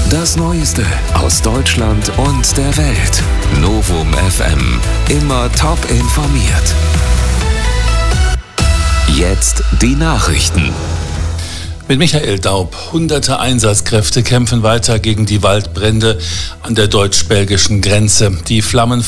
Das Neueste aus Deutschland und der Welt. Novum FM. Immer top informiert. Jetzt die Nachrichten. Mit Michael Daub. Hunderte Einsatzkräfte kämpfen weiter gegen die Waldbrände an der deutsch-belgischen Grenze. Die Flammen